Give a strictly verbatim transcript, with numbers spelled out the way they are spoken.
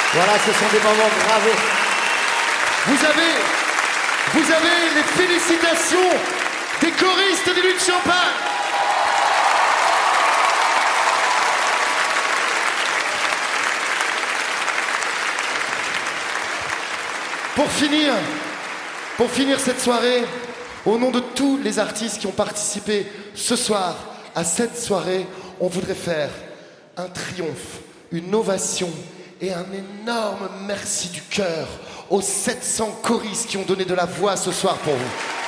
Voilà, ce sont des moments bravo. Vous avez, vous avez les félicitations des choristes des Luttes Champagne. Pour finir, pour finir cette soirée, au nom de tous les artistes qui ont participé ce soir à cette soirée, on voudrait faire un triomphe, une ovation et un énorme merci du cœur aux sept cents choristes qui ont donné de la voix ce soir pour vous.